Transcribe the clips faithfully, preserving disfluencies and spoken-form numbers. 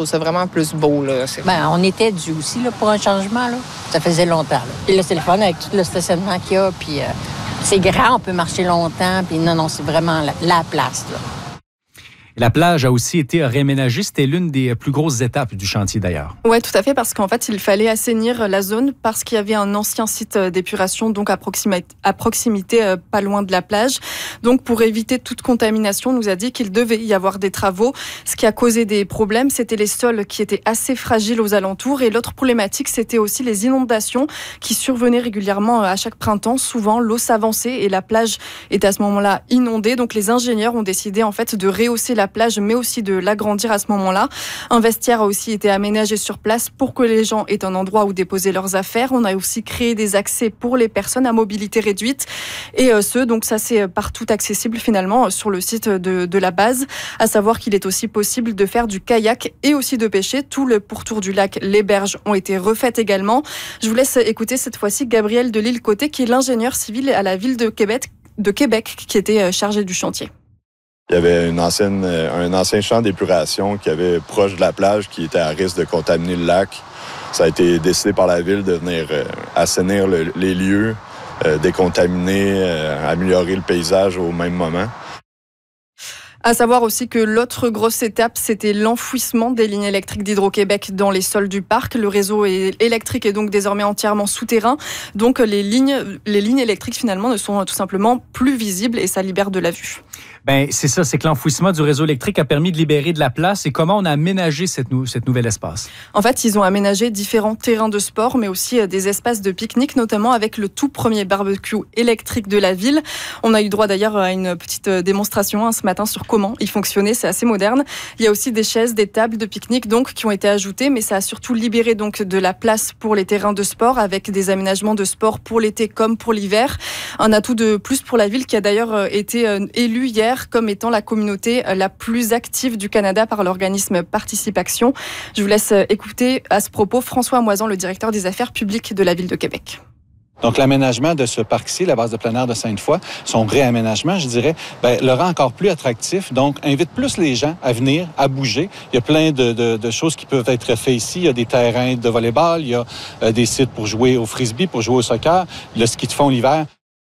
trouve ça vraiment plus beau. Là. Ben, on était dû aussi là, pour un changement. Là. Ça faisait longtemps. Là. Puis là, c'est le fun avec tout le stationnement qu'il y a. Puis euh, c'est grand, on peut marcher longtemps. Puis non, non, c'est vraiment la, la place. Là. La plage a aussi été réaménagée. C'était l'une des plus grosses étapes du chantier, d'ailleurs. Oui, tout à fait, parce qu'en fait, il fallait assainir la zone parce qu'il y avait un ancien site d'épuration, donc à proximité, à proximité euh, pas loin de la plage. Donc, pour éviter toute contamination, on nous a dit qu'il devait y avoir des travaux. Ce qui a causé des problèmes, c'était les sols qui étaient assez fragiles aux alentours. Et l'autre problématique, c'était aussi les inondations qui survenaient régulièrement à chaque printemps. Souvent, l'eau s'avançait et la plage était à ce moment-là inondée. Donc, les ingénieurs ont décidé en fait de rehausser la plage, mais aussi de l'agrandir à ce moment-là. Un vestiaire a aussi été aménagé sur place pour que les gens aient un endroit où déposer leurs affaires. On a aussi créé des accès pour les personnes à mobilité réduite et euh, ce, donc ça c'est partout accessible finalement sur le site de, de la base. À savoir qu'il est aussi possible de faire du kayak et aussi de pêcher. Tout le pourtour du lac, les berges ont été refaites également. Je vous laisse écouter cette fois-ci Gabriel de Lille-Côté, qui est l'ingénieur civil à la ville de Québec, de Québec qui était chargé du chantier. Il y avait une ancienne, un ancien champ d'épuration qui avait proche de la plage qui était à risque de contaminer le lac. Ça a été décidé par la ville de venir euh, assainir le, les lieux, euh, décontaminer, euh, améliorer le paysage au même moment. À savoir aussi que l'autre grosse étape, c'était l'enfouissement des lignes électriques d'Hydro-Québec dans les sols du parc. Le réseau électrique est donc désormais entièrement souterrain. Donc les lignes, les lignes électriques finalement ne sont tout simplement plus visibles et ça libère de la vue. Ben c'est ça, c'est que l'enfouissement du réseau électrique a permis de libérer de la place. Et comment on a aménagé cette, nou- cette nouvel espace? En fait, ils ont aménagé différents terrains de sport, mais aussi des espaces de pique-nique, notamment avec le tout premier barbecue électrique de la ville. On a eu droit d'ailleurs à une petite démonstration hein, ce matin sur comment il fonctionnait, c'est assez moderne. Il y a aussi des chaises, des tables de pique-nique donc qui ont été ajoutées, mais ça a surtout libéré donc de la place pour les terrains de sport avec des aménagements de sport pour l'été comme pour l'hiver. Un atout de plus pour la ville qui a d'ailleurs été élue hier comme étant la communauté la plus active du Canada par l'organisme Participation. Je vous laisse écouter à ce propos François Moisan, le directeur des affaires publiques de la ville de Québec. Donc, l'aménagement de ce parc-ci, la base de plein air de Sainte-Foy, son réaménagement, je dirais, ben, le rend encore plus attractif. Donc, invite plus les gens à venir, à bouger. Il y a plein de, de, de choses qui peuvent être faites ici. Il y a des terrains de volleyball, il y a euh, des sites pour jouer au frisbee, pour jouer au soccer, le ski de fond l'hiver.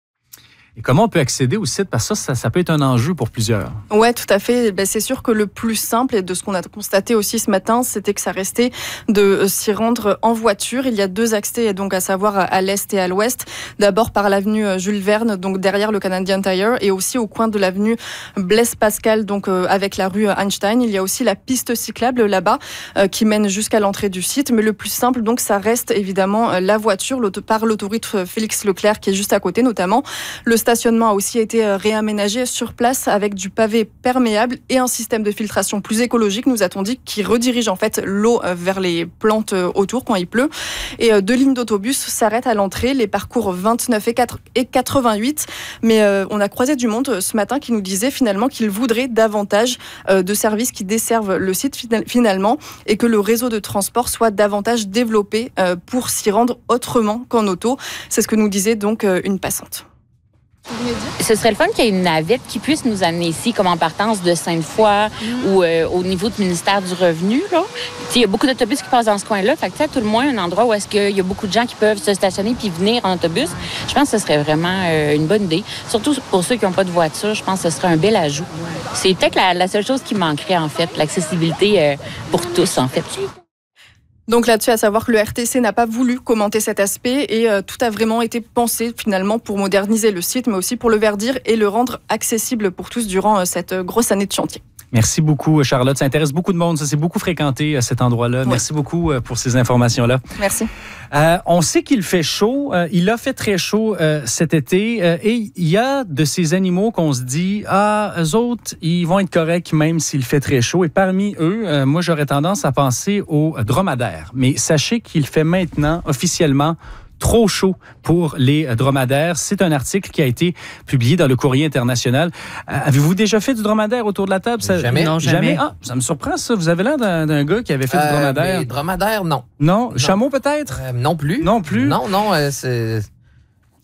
Et comment on peut accéder au site? Parce que ça, ça, ça peut être un enjeu pour plusieurs. Oui, tout à fait. Ben, c'est sûr que le plus simple, et de ce qu'on a constaté aussi ce matin, c'était que ça restait de s'y rendre en voiture. Il y a deux accès, donc à savoir à l'est et à l'ouest. D'abord par l'avenue Jules Verne, donc derrière le Canadian Tire, et aussi au coin de l'avenue Blaise Pascal, donc euh, avec la rue Einstein. Il y a aussi la piste cyclable là-bas euh, qui mène jusqu'à l'entrée du site. Mais le plus simple, donc, ça reste évidemment la voiture l'auto- par l'autoroute Félix Leclerc qui est juste à côté, notamment. Le Le stationnement a aussi été réaménagé sur place avec du pavé perméable et un système de filtration plus écologique, nous a-t-on dit, qui redirige en fait l'eau vers les plantes autour quand il pleut. Et deux lignes d'autobus s'arrêtent à l'entrée, les parcours vingt-neuf et quatre-vingt-huit. Mais on a croisé du monde ce matin qui nous disait finalement qu'il voudrait davantage de services qui desservent le site finalement et que le réseau de transport soit davantage développé pour s'y rendre autrement qu'en auto. C'est ce que nous disait donc une passante. Ce serait le fun qu'il y ait une navette qui puisse nous amener ici, comme en partance de Sainte-Foy mmh. ou euh, au niveau du ministère du Revenu. Il y a beaucoup d'autobus qui passent dans ce coin-là. Fait que, à tout le moins, un endroit où est-ce qu'il y a beaucoup de gens qui peuvent se stationner puis venir en autobus. Je pense que ce serait vraiment euh, une bonne idée. Surtout pour ceux qui n'ont pas de voiture, je pense que ce serait un bel ajout. C'est peut-être la, la seule chose qui manquerait, en fait, l'accessibilité euh, pour tous, en fait. Donc là-dessus, à savoir que le R T C n'a pas voulu commenter cet aspect et euh, tout a vraiment été pensé finalement pour moderniser le site, mais aussi pour le verdir et le rendre accessible pour tous durant euh, cette grosse année de chantier. Merci beaucoup, Charlotte. Ça intéresse beaucoup de monde. Ça s'est beaucoup fréquenté à cet endroit-là. Oui. Merci beaucoup pour ces informations-là. Merci. Euh, on sait qu'il fait chaud. Euh, il a fait très chaud euh, cet été. Euh, et il y a de ces animaux qu'on se dit, ah, eux autres, ils vont être corrects même s'il fait très chaud. Et parmi eux, euh, moi, j'aurais tendance à penser aux dromadaires. Mais sachez qu'il fait maintenant officiellement trop chaud pour les dromadaires. C'est un article qui a été publié dans le Courrier international. Euh, avez-vous déjà fait du dromadaire autour de la table? Ça... Jamais. Non, jamais. Ah, ça me surprend, ça. Vous avez l'air d'un, d'un gars qui avait fait euh, du dromadaire. Mais dromadaire, non. Non? non. Chameau, peut-être? Euh, non plus. Non plus? Non, non, euh, c'est...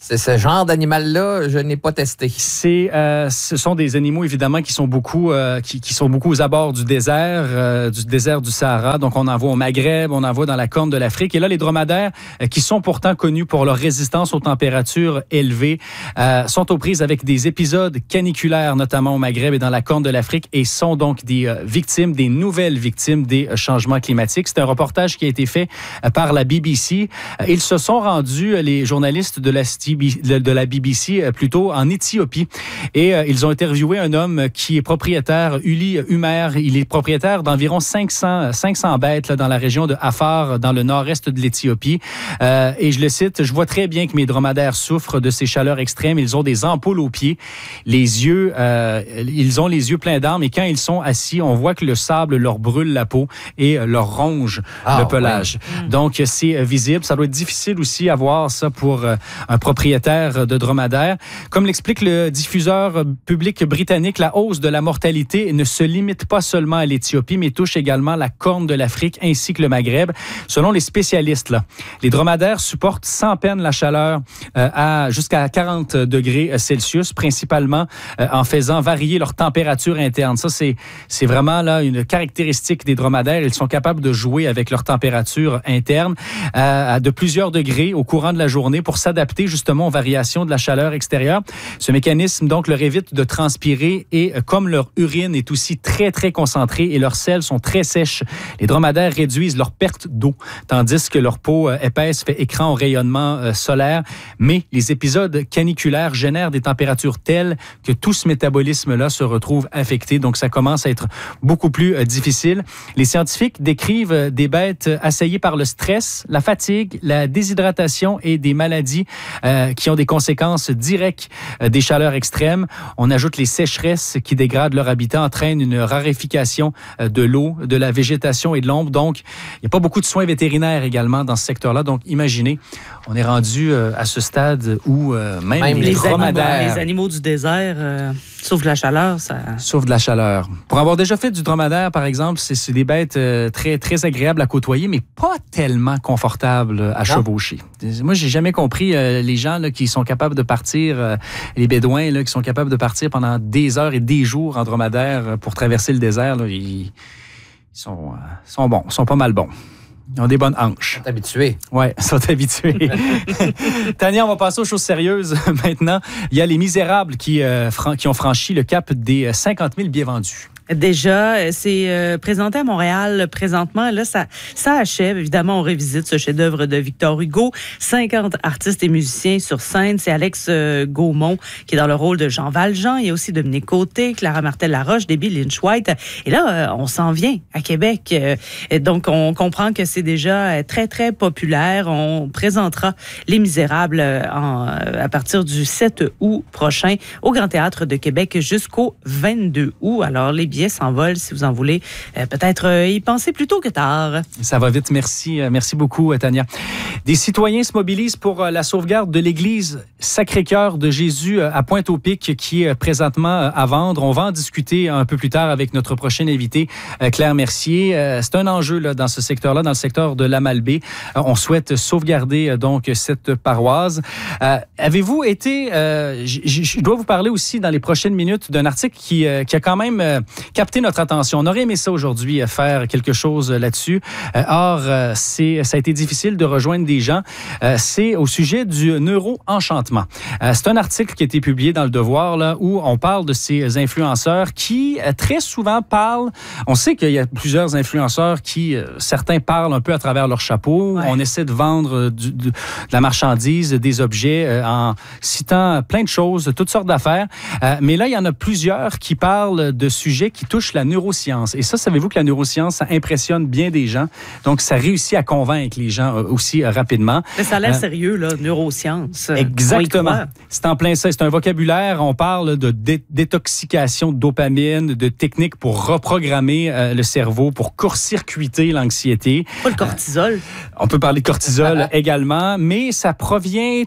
C'est ce genre d'animal-là, je n'ai pas testé. C'est, euh, ce sont des animaux, évidemment, qui sont beaucoup, euh, qui, qui sont beaucoup aux abords du désert, euh, du désert du Sahara. Donc, on en voit au Maghreb, on en voit dans la Corne de l'Afrique. Et là, les dromadaires, euh, qui sont pourtant connus pour leur résistance aux températures élevées, euh, sont aux prises avec des épisodes caniculaires, notamment au Maghreb et dans la Corne de l'Afrique, et sont donc des euh, victimes, des nouvelles victimes des euh, changements climatiques. C'est un reportage qui a été fait euh, par la B B C. Euh, ils se sont rendus, euh, les journalistes de la de la B B C, plutôt en Éthiopie. Et euh, ils ont interviewé un homme qui est propriétaire, Uli Humer. Il est propriétaire d'environ cinq cents, cinq cents bêtes là, dans la région de Afar, dans le nord-est de l'Éthiopie. Euh, et je le cite, « Je vois très bien que mes dromadaires souffrent de ces chaleurs extrêmes. Ils ont des ampoules aux pieds, les yeux, euh, ils ont les yeux pleins d'armes et quand ils sont assis, on voit que le sable leur brûle la peau et leur ronge ah, le pelage. Ouais. Donc, c'est visible. Ça doit être difficile aussi à voir ça pour euh, un propriétaire de dromadaires. Comme l'explique le diffuseur public britannique, la hausse de la mortalité ne se limite pas seulement à l'Éthiopie, mais touche également la Corne de l'Afrique ainsi que le Maghreb. Selon les spécialistes, là, les dromadaires supportent sans peine la chaleur euh, à jusqu'à quarante degrés Celsius, principalement euh, en faisant varier leur température interne. Ça, c'est, c'est vraiment là, une caractéristique des dromadaires. Ils sont capables de jouer avec leur température interne euh, à de plusieurs degrés au courant de la journée pour s'adapter justement aux variations de la chaleur extérieure. Ce mécanisme, donc, leur évite de transpirer et comme leur urine est aussi très, très concentrée et leurs selles sont très sèches, les dromadaires réduisent leur perte d'eau, tandis que leur peau épaisse fait écran au rayonnement solaire. Mais les épisodes caniculaires génèrent des températures telles que tout ce métabolisme-là se retrouve affecté. Donc, ça commence à être beaucoup plus difficile. Les scientifiques décrivent des bêtes assaillies par le stress, la fatigue, la déshydratation et des maladies euh, qui ont des conséquences directes euh, des chaleurs extrêmes. On ajoute les sécheresses qui dégradent leur habitat, entraînent une raréfaction euh, de l'eau, de la végétation et de l'ombre. Donc, il n'y a pas beaucoup de soins vétérinaires également dans ce secteur-là. Donc, imaginez, on est rendu euh, à ce stade où euh, même, même les, les dromadaires... Animaux, les animaux du désert, euh, sauf de la chaleur, ça... Sauf de la chaleur. Pour avoir déjà fait du dromadaire, par exemple, c'est, c'est des bêtes euh, très, très agréables à côtoyer, mais pas tellement confortables à non. chevaucher. Moi, j'ai jamais compris euh, les gens là, qui sont capables de partir, euh, les Bédouins là, qui sont capables de partir pendant des heures et des jours en dromadaire pour traverser le désert. Là, ils, ils sont, euh, sont bons, sont pas mal bons. Ils ont des bonnes hanches. Ils sont habitués. Oui, ils sont habitués. Tania, on va passer aux choses sérieuses maintenant. Il y a les Misérables qui, euh, fran- qui ont franchi le cap des cinquante mille billets vendus. Déjà, c'est euh, présenté à Montréal présentement. Là, ça, ça achève. Évidemment, on révisite ce chef-d'œuvre de Victor Hugo. cinquante artistes et musiciens sur scène. C'est Alex euh, Gaumont qui est dans le rôle de Jean Valjean. Il y a aussi Dominique Côté, Clara Martel-Laroche, Debbie Lynch-White. Et là, euh, on s'en vient à Québec. Euh, et donc, on comprend que c'est déjà très, très populaire. On présentera Les Misérables en, à partir du sept août prochain au Grand Théâtre de Québec jusqu'au vingt-deux août. Alors, les billets s'envolent si vous en voulez. Euh, peut-être euh, y penser plus tôt que tard. Ça va vite. Merci. Euh, merci beaucoup, Tania. Des citoyens se mobilisent pour euh, la sauvegarde de l'église Sacré-Cœur de Jésus euh, à Pointe-au-Pic qui est euh, présentement euh, à vendre. On va en discuter un peu plus tard avec notre prochaine invitée, euh, Claire Mercier. Euh, c'est un enjeu là, dans ce secteur-là, dans le secteur de la Malbaie. Euh, on souhaite sauvegarder euh, donc cette paroisse. Euh, avez-vous été... Euh, je dois vous parler aussi dans les prochaines minutes d'un article qui, euh, qui a quand même... Euh, capter notre attention. On aurait aimé ça aujourd'hui, faire quelque chose là-dessus. Or, c'est, ça a été difficile de rejoindre des gens. C'est au sujet du neuro-enchantement. C'est un article qui a été publié dans Le Devoir là, où on parle de ces influenceurs qui très souvent parlent... On sait qu'il y a plusieurs influenceurs qui, certains parlent un peu à travers leur chapeau. Ouais. On essaie de vendre du, de, de la marchandise, des objets en citant plein de choses, toutes sortes d'affaires. Mais là, il y en a plusieurs qui parlent de sujets qui touche la neuroscience. Et ça, savez-vous que la neuroscience, ça impressionne bien des gens. Donc, ça réussit à convaincre les gens aussi rapidement. Mais ça a l'air euh, sérieux, là, neuroscience. Exactement. C'est en plein ça. C'est un vocabulaire. On parle de dé- détoxication de dopamine, de techniques pour reprogrammer euh, le cerveau, pour court-circuiter l'anxiété. Pas le cortisol. Euh, on peut parler de cortisol également, mais ça provient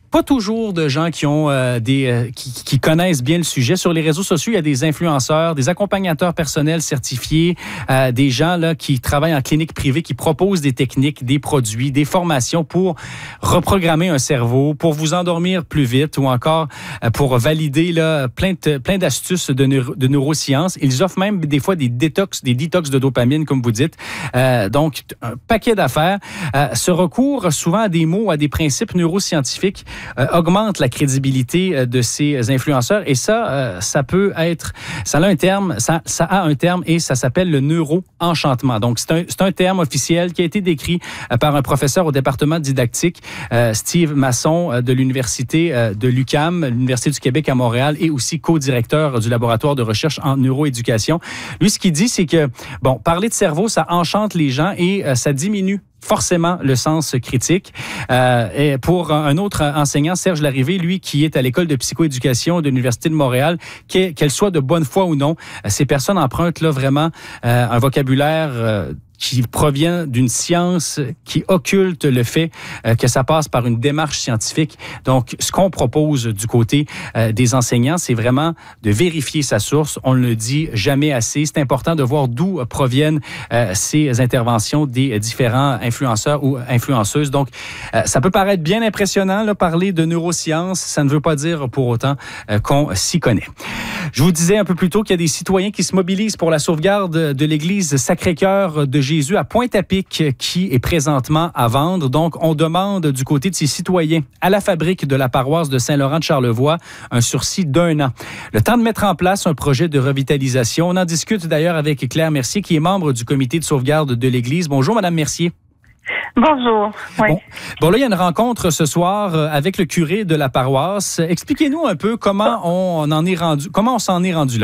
pas toujours de gens qui ont euh, des euh, qui, qui connaissent bien le sujet. Sur les réseaux sociaux, il y a des influenceurs, des accompagnateurs personnels certifiés, euh, des gens là qui travaillent en clinique privée, qui proposent des techniques, des produits, des formations pour reprogrammer un cerveau, pour vous endormir plus vite ou encore euh, pour valider là plein de, plein d'astuces de, neuro, de neurosciences. Ils offrent même des fois des détox, des détox de dopamine, comme vous dites. Euh, donc, un paquet d'affaires. Euh, ce recours souvent à des mots, à des principes neuroscientifiques euh, augmente la crédibilité euh, de ces influenceurs. Et ça, euh, ça peut être, ça a un terme, ça, ça a un terme et ça s'appelle le neuro-enchantement. Donc, c'est un, c'est un terme officiel qui a été décrit euh, par un professeur au département didactique, euh, Steve Masson euh, de l'université euh, de l'U Q A M, l'Université du Québec à Montréal, et aussi co-directeur du laboratoire de recherche en neuroéducation. Lui, ce qu'il dit, c'est que, bon, parler de cerveau, ça enchante les gens et euh, ça diminue forcément le sens critique. Euh, et pour un autre enseignant, Serge Larrivé, lui qui est à l'école de psychoéducation de l'Université de Montréal, qu'elle soit de bonne foi ou non, ces personnes empruntent là vraiment euh, un vocabulaire euh, qui provient d'une science qui occulte le fait euh, que ça passe par une démarche scientifique. Donc, ce qu'on propose du côté euh, des enseignants, c'est vraiment de vérifier sa source. On ne le dit jamais assez. C'est important de voir d'où proviennent euh, ces interventions des différents influenceurs ou influenceuses. Donc, euh, ça peut paraître bien impressionnant, là, parler de neurosciences. Ça ne veut pas dire pour autant euh, qu'on s'y connaît. Je vous disais un peu plus tôt qu'il y a des citoyens qui se mobilisent pour la sauvegarde de l'église Sacré-Cœur de Jésus à Pointe-à-Pic qui est présentement à vendre. Donc, on demande du côté de ces citoyens à la fabrique de la paroisse de Saint-Laurent-de-Charlevoix un sursis d'un an. Le temps de mettre en place un projet de revitalisation. On en discute d'ailleurs avec Claire Mercier qui est membre du comité de sauvegarde de l'église. Bonjour, Madame Mercier. Bonjour. Oui. Bon. bon, là, il y a une rencontre ce soir avec le curé de la paroisse. Expliquez-nous un peu comment on en est rendu, comment on s'en est rendu là.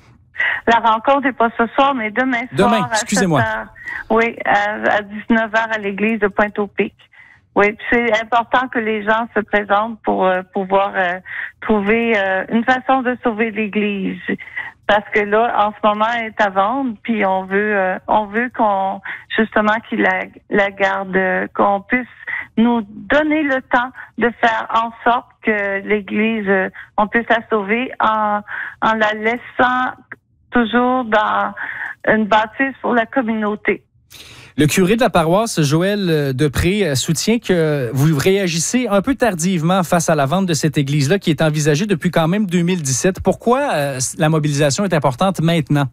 La rencontre n'est pas ce soir, mais demain soir. Demain, excusez-moi. À sept heures, oui, à, à dix-neuf heures à l'église de Pointe-au-Pic. Oui, c'est important que les gens se présentent pour euh, pouvoir euh, trouver euh, une façon de sauver l'église. Parce que là, en ce moment, elle est à vendre, puis on veut, euh, on veut qu'on, justement, qu'il la, la garde, euh, qu'on puisse nous donner le temps de faire en sorte que l'Église, euh, on puisse la sauver en, en la laissant toujours dans une bâtisse pour la communauté. Le curé de la paroisse, Joël Depré, soutient que vous réagissez un peu tardivement face à la vente de cette église-là qui est envisagée depuis quand même deux mille dix-sept. Pourquoi euh, la mobilisation est importante maintenant?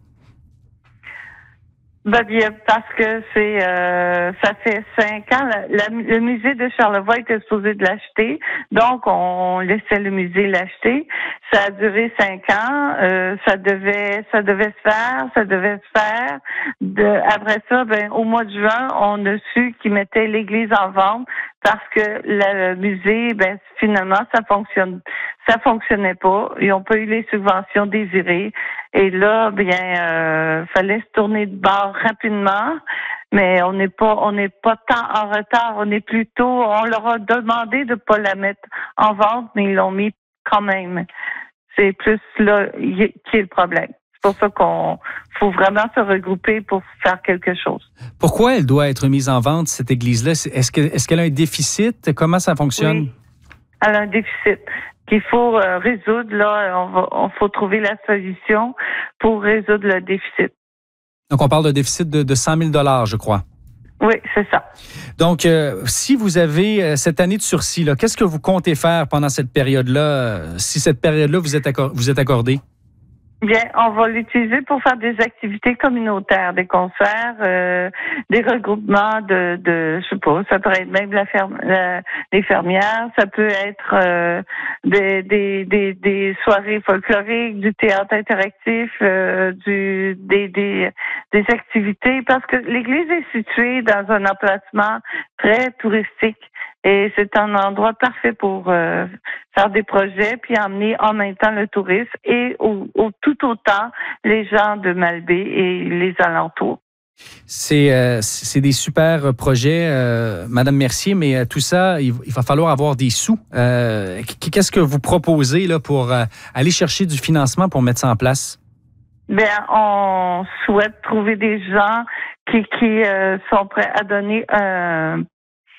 Ben bien, parce que c'est euh, ça fait cinq ans. La, la, le musée de Charlevoix était supposé de l'acheter, donc on laissait le musée l'acheter. Ça a duré cinq ans. Euh, ça devait ça devait se faire, ça devait se faire. De, après ça, ben au mois de juin, on a su qu'ils mettaient l'église en vente parce que le musée, ben finalement, ça fonctionne, ça fonctionnait pas. Ils n'ont pas eu les subventions désirées. Et là, bien, euh, fallait se tourner de bord rapidement. Mais on n'est pas, on n'est pas tant en retard. On est plutôt, on leur a demandé de pas la mettre en vente, mais ils l'ont mis quand même. C'est plus là qui est le problème. C'est pour ça qu'on faut vraiment se regrouper pour faire quelque chose. Pourquoi elle doit être mise en vente, cette église-là? Est-ce que, est-ce qu'elle a un déficit? Comment ça fonctionne? Oui, elle a un déficit qu'il faut euh, résoudre. Là, on va, on faut trouver la solution pour résoudre le déficit. Donc, on parle d'un déficit de, de cent mille dollars, je crois. Oui, c'est ça. Donc, euh, si vous avez euh, cette année de sursis, là, qu'est-ce que vous comptez faire pendant cette période-là, euh, si cette période-là vous êtes, accor- vous êtes accordé? Bien, on va l'utiliser pour faire des activités communautaires, des concerts, euh, des regroupements de, de, je sais pas, ça pourrait être même la ferme, la, les fermières, ça peut être euh, des, des, des, des soirées folkloriques, du théâtre interactif, euh, du, des, des, des activités, parce que l'église est située dans un emplacement très touristique. Et c'est un endroit parfait pour euh, faire des projets puis emmener en même temps le tourisme et au, au, tout autant les gens de Malbaie et les alentours. C'est, euh, c'est des super projets, euh, Madame Mercier, mais euh, tout ça, il, il va falloir avoir des sous. Euh, qu'est-ce que vous proposez là, pour euh, aller chercher du financement pour mettre ça en place? Bien, on souhaite trouver des gens qui, qui euh, sont prêts à donner un...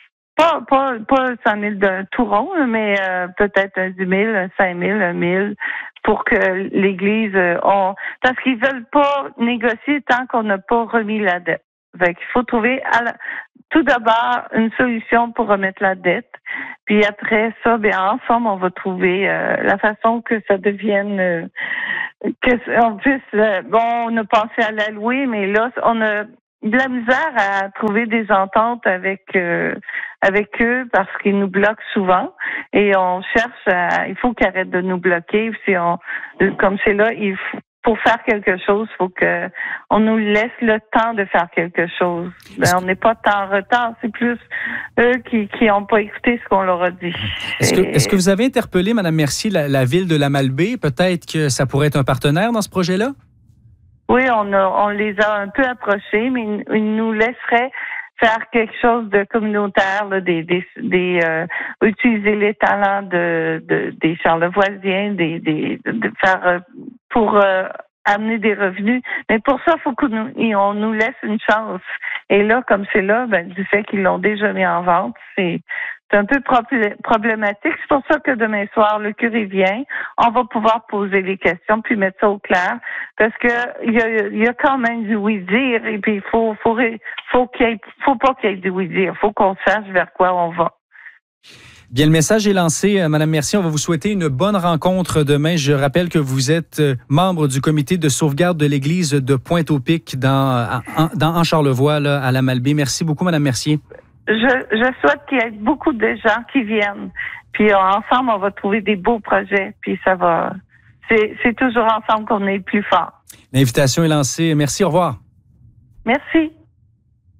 pas, pas, pas cent mille d'un tout rond, mais euh, peut-être un dix mille, un cinq mille, un mille, pour que l'Église... Euh, on... Parce qu'ils veulent pas négocier tant qu'on n'a pas remis la dette. Fait qu'il faut trouver à la... tout d'abord une solution pour remettre la dette. Puis après ça, bien ensemble, on va trouver euh, la façon que ça devienne... Euh, que on puisse... Euh, bon, on a pensé à la louer, mais là, on a... de la misère à trouver des ententes avec euh, avec eux parce qu'ils nous bloquent souvent et on cherche à, il faut qu'ils arrêtent de nous bloquer. Si on, comme c'est là, il faut, pour faire quelque chose, il faut que on nous laisse le temps de faire quelque chose. Ben, on n'est pas en retard, c'est plus eux qui qui ont pas écouté ce qu'on leur a dit. Est-ce que, est-ce que vous avez interpellé, Mme Mercier, la, la ville de la Malbaie? Peut-être que ça pourrait être un partenaire dans ce projet-là? Oui, on a, on les a un peu approchés, mais ils, ils nous laisseraient faire quelque chose de communautaire, là, des, des, des euh, utiliser les talents de, de des Charlevoisiens, des, des, de faire euh, pour euh, amener des revenus. Mais pour ça, il faut qu'on nous, on nous laisse une chance. Et là, comme c'est là, ben, du fait qu'ils l'ont déjà mis en vente, c'est C'est un peu problématique. C'est pour ça que demain soir, le curé vient. On va pouvoir poser les questions puis mettre ça au clair. Parce que il y a, il y a quand même du oui-dire. Et puis, il faut, faut, faut qu'il y ait, faut pas qu'il y ait du oui-dire. Il faut qu'on sache vers quoi on va. Bien, le message est lancé. Madame Mercier, on va vous souhaiter une bonne rencontre demain. Je rappelle que vous êtes membre du comité de sauvegarde de l'église de Pointe-au-Pic dans, en, dans, en Charlevoix, là, à la Malbaie. Merci beaucoup, Madame Mercier. Je, je souhaite qu'il y ait beaucoup de gens qui viennent. Puis ensemble, on va trouver des beaux projets. Puis ça va... C'est, c'est toujours ensemble qu'on est plus fort. L'invitation est lancée. Merci, au revoir. Merci.